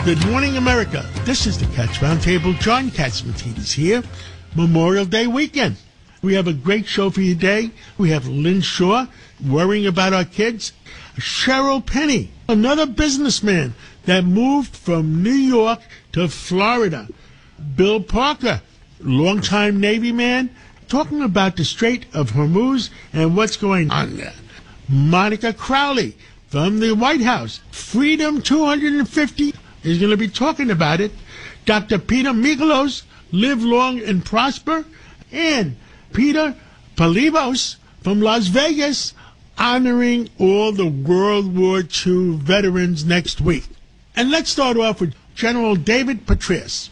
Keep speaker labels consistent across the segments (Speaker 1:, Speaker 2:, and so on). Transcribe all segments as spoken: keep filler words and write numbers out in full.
Speaker 1: Good morning, America. This is the Cats Roundtable. John Catsimatidis here. Memorial Day weekend. We have a great show for you today. We have Lynn Shaw worrying about our kids. Cheryl Penny, another businessman that moved from New York to Florida. Bill Parker, longtime Navy man, talking about the Strait of Hormuz and what's going on there. Monica Crowley from the White House, Freedom two fifty, is going to be talking about it. Doctor Peter Michalos, Live Long and Prosper. And Peter Palivos from Las Vegas, honoring all the World War Two veterans next week. And let's start off with General David Petraeus.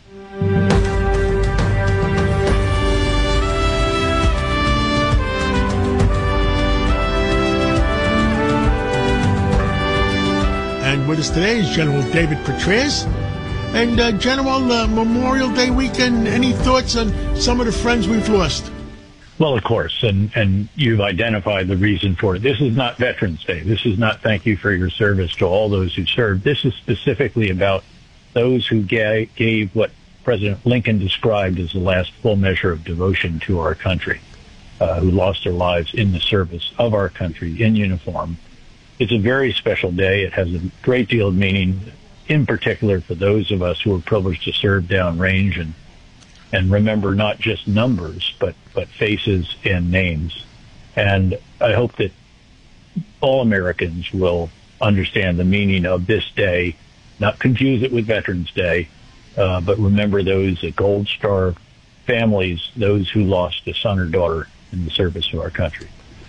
Speaker 1: And with us today is General David Petraeus. And uh, General, uh, Memorial Day weekend, any thoughts on some of the friends we've lost?
Speaker 2: Well, of course, and, and you've identified the reason for it. This is not Veterans Day. This is not thank you for your service to all those who served. This is specifically about those who gave, gave what President Lincoln described as the last full measure of devotion to our country, uh, who lost their lives in the service of our country in uniform. It's a very special day. It has a great deal of meaning, in particular for those of us who are privileged to serve downrange and and remember not just numbers, but, but faces and names. And I hope that all Americans will understand the meaning of this day, not confuse it with Veterans Day, uh, but remember those at Gold Star families, those who lost a son or daughter in the service of our country.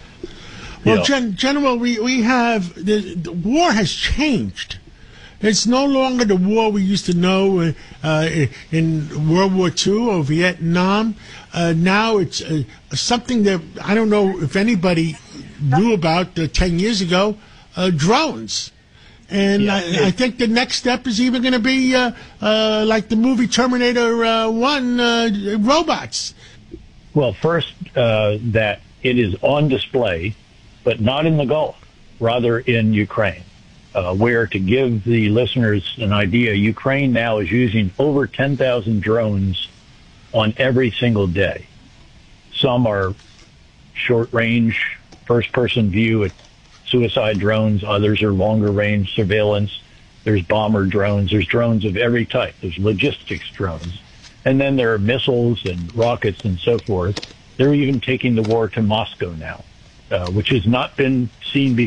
Speaker 1: Well,
Speaker 2: You know,
Speaker 1: Gen- General, we, we have, the, the war has changed. It's no longer the war we used to know uh, in World War Two or Vietnam. Uh, now it's uh, something that I don't know if anybody knew about uh, ten years ago, uh, drones. And
Speaker 2: Yeah,
Speaker 1: I,
Speaker 2: it-
Speaker 1: I think the next step is even going to be uh, uh, like the movie Terminator uh, one, uh, robots.
Speaker 2: Well, first, uh, that it is on display, but not in the Gulf, rather in Ukraine. Uh, where, to give the listeners an idea, Ukraine now is using over ten thousand drones on every single day. Some are short-range, first-person view at suicide drones. Others are longer-range surveillance. There's bomber drones. There's drones of every type. There's logistics drones. And then there are missiles and rockets and so forth. They're even taking the war to Moscow now, uh, which has not been seen before.